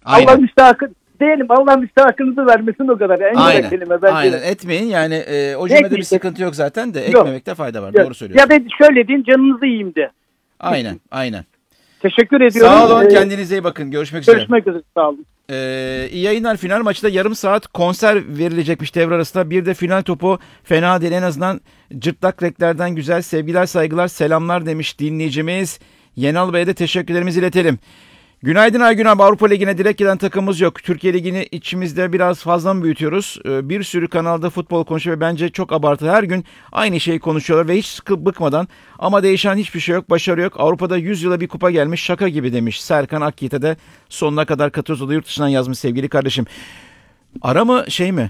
Aynen. Allah müstahakı diyelim, Allah müstahakınızı vermesin, o kadar. En güzel kelime belki. Aynen, etmeyin yani, o cümlede bir sıkıntı yok zaten de, etmemekte fayda var. Doğru söylüyorsun. Ya da şöyle deyin, canınızı yiyeyim de. Aynen. Teşekkür ediyorum. Sağ olun, kendinize iyi bakın. Görüşmek üzere. Görüşmek üzere, sağ olun. İyi yayınlar. Final maçta yarım saat konser verilecekmiş devre arasında. Bir de final topu fena değil, en azından cırtlak reklerden güzel. Sevgiler, saygılar, selamlar demiş dinleyicimiz. Yenal Bey'e de teşekkürlerimizi iletelim. Günaydın Aygün abi, Avrupa Ligi'ne direkt giden takımımız yok. Türkiye Ligi'ni içimizde biraz fazla mı büyütüyoruz? Bir sürü kanalda futbol konuşuyor ve bence çok abartı. Her gün aynı şeyi konuşuyorlar ve hiç sıkıp bıkmadan, ama değişen hiçbir şey yok, başarı yok. Avrupa'da 100 yıla bir kupa gelmiş, şaka gibi demiş Serkan Akyiğit'e de sonuna kadar katıyoruz. O da yurt dışından yazmış sevgili kardeşim. Ara mı şey mi?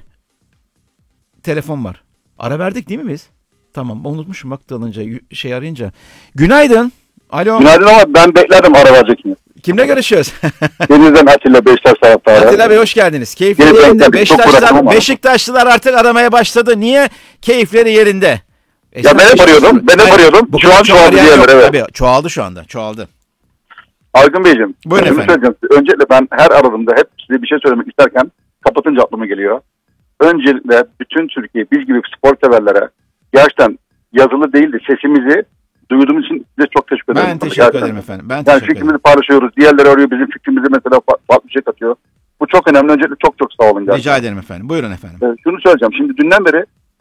Telefon var. Ara verdik değil mi biz? Tamam, unutmuşum bak alınca, şey arayınca. Günaydın. Alo. Günaydın, ama ben bekledim ara verecekini. Kimle görüşüyoruz? Denizden Atilla, Beşiktaş taraftarı. Atilla Bey hoş geldiniz. Keyifleri yerinde. Beşiktaşlılar artık aramaya başladı. Niye? Keyifleri yerinde. Ya ben hep arıyordum. Şu an çoğaldı diyenler, evet. Tabii, çoğaldı şu anda. Çoğaldı. Aygün Beyciğim. Buyurun efendim. Öncelikle ben her aradığımda hep size bir şey söylemek isterken kapatınca aklıma geliyor. Öncelikle bütün Türkiye, biz gibi spor severlere gerçekten yazılı değil de sesimizi duyduğumuz için size çok teşekkür ederim. Ben teşekkür ederim efendim. Yani fikrimizi paylaşıyoruz. Diğerleri arıyor, bizim fikrimizi mesela farklı bir şey katıyor. Bu çok önemli. Öncelikle çok çok sağ olun. Gerçekten. Rica ederim efendim. Buyurun efendim. Şunu söyleyeceğim. Şimdi dünden beri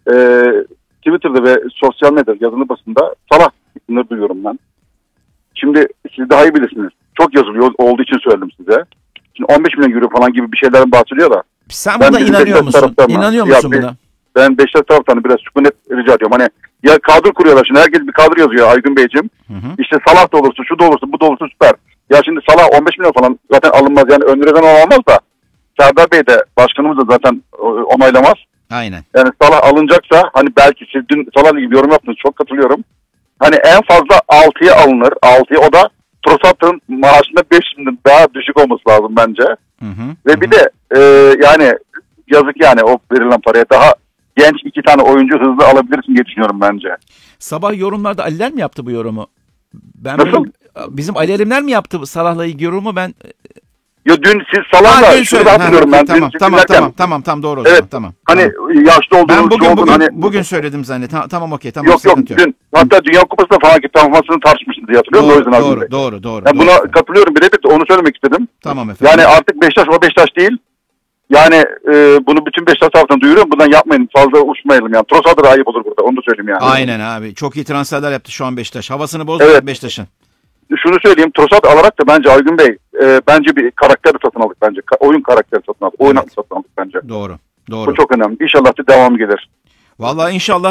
Twitter'da ve sosyal medyada, yazılı basında Salah isimleri duyuyorum ben. Şimdi siz daha iyi bilirsiniz. Çok yazılıyor olduğu için söyledim size. Şimdi 15 milyon euro falan gibi bir şeylerden bahsediyor da. Sen buna inanıyor musun? İnanıyor musun buna? Ben Beşiktaş taraftarını biraz sükunet rica ediyorum. Hani ya kadro kuruyorlar şimdi, herkes bir kadro yazıyor Aygün Beyciğim. İşte Salah da olursa, şu da olursa, bu da olursa süper. Ya şimdi Salah 15 milyon falan zaten alınmaz, yani öngörüden olmaz da. Serdar Bey de, başkanımız da zaten onaylamaz. Aynen. Yani Salah alınacaksa, hani belki siz dün Salah'la ilgili yorum yaptınız, çok katılıyorum. Hani en fazla 6'ya alınır. 6'ya, o da Trossard'ın maaşında 5.000 daha düşük olması lazım bence. Ve bir de yani yazık yani o verilen paraya, daha genç 2 tane oyuncu hızlı alabilirsin diye düşünüyorum bence. Sabah yorumlarda Aliler mi yaptı bu yorumu? Nasıl? Bizim Ali Elimler mi yaptı Salah'la ilgili yorumu? Ben ya dün siz Salah'la şurada hatırlıyorum ben. Tamam doğru o evet, zaman. Tamam. Hani yaşlı olduğunu bugün söyledim zannettim. Tamam okey. Tamam. Yok dün hatta Dünya Kupası'nda falan performansını tartışmıştı diye hatırlıyorum. Doğru. Yani buna katılıyorum, birebir de onu söylemek istedim. Tamam efendim. Yani artık Beşiktaş o Beşiktaş değil. Yani bunu bütün Beşiktaş tarafından duyuruyorum. Bundan yapmayın, fazla uçmayalım yani. Trossard'a ayıp olur burada, onu da söyleyeyim yani. Aynen abi. Çok iyi transferler yaptı şu an Beşiktaş. Havasını bozdu evet. Beşiktaş'ın. Şunu söyleyeyim, Trossard alarak da bence Aygün Bey bence bir karakter satın aldık bence. Oyun karakteri satın aldık. Oyun satın aldık bence. Doğru. Bu çok önemli. İnşallah da devam gelir. Vallahi inşallah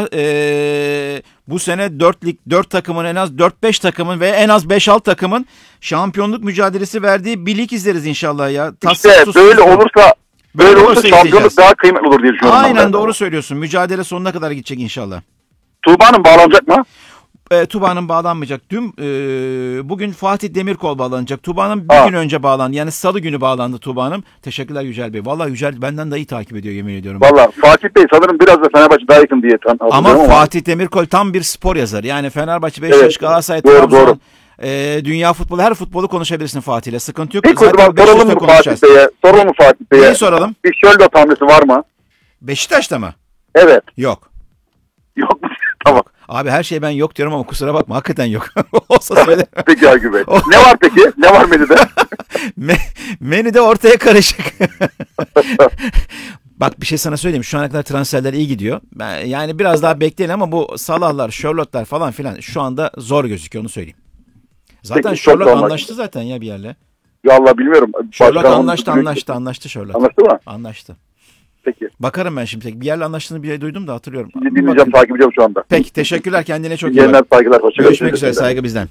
bu sene 4 takımın, en az 4-5 takımın ve en az 5-6 takımın şampiyonluk mücadelesi verdiği bir lig izleriz inşallah ya. İşte böyle olursa şampiyonluk daha kıymetli olur diye düşünüyorum. Aynen doğru söylüyorsun. Mücadele sonuna kadar gidecek inşallah. Tuğba'nın bağlanacak mı? Tuğba'nın bağlanmayacak. Bugün Fatih Demirkol bağlanacak. Tuğba'nın bir gün önce bağlandı. Yani salı günü bağlandı Tuğba'nın. Teşekkürler Yücel Bey. Vallahi Yücel benden daha iyi takip ediyor, yemin ediyorum. Vallahi Fatih Bey sanırım biraz da Fenerbahçe daha yakın diye ama Fatih Demirkol tam bir spor yazarı. Yani Fenerbahçe, Beşiktaş, evet, Galatasaray, Trabzon, dünya futbolu, her futbolu konuşabilirsin Fatih'le. Sıkıntı yok. Peki soralım mı Fatih Bey'e? Neyi soralım? Bir Sherlock hamlesi var mı? Beşiktaş'ta mı? Evet. Yok. Yok mu? Tamam. Yok. Abi her şey ben yok diyorum ama kusura bakma, hakikaten yok. Olsa söyle. Peki Aygün Bey. Ne var peki? Ne var menüde? Menüde ortaya karışık. Bak bir şey sana söyleyeyim. Şu ana kadar transferler iyi gidiyor. Yani biraz daha bekleyin ama bu Salah'lar, Sherlock'lar falan filan şu anda zor gözüküyor, onu söyleyeyim. Zaten peki, Sherlock anlaştı zaten ya bir yerle. Ya Allah bilmiyorum. Sherlock anlaştı Sherlock. Anlaştı mı? Anlaştı. Peki. Bakarım ben şimdi. Bir yerle anlaştığını bile duydum da hatırlıyorum. Dinleyeceğim, takip edeceğim şu anda. Peki, teşekkürler. Kendine çok iyi bak. Saygılar. Görüşmek üzere. Saygı bizden.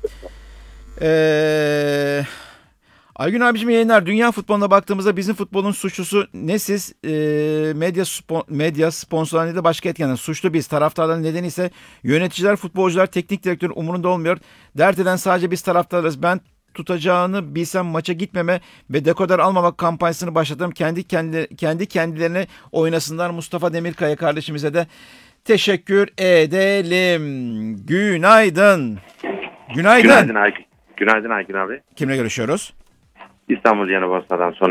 Aygün abicim yayınlar. Dünya futboluna baktığımızda bizim futbolun suçlusu ne siz? Medya sponsorlarında da başka etkenler. Suçlu biz. Taraftarların nedeni ise yöneticiler, futbolcular, teknik direktörün umurunda olmuyor. Dert eden sadece biz taraftarlarız. Ben tutacağını bilsem maça gitmeme ve dekoder almamak kampanyasını başlattım. Kendi kendilerine oynasınlar. Mustafa Demirkaya kardeşimize de teşekkür edelim. Günaydın. Günaydın Aygün abi. Kimle görüşüyoruz? İstanbul Yeni Borsa'dan sonra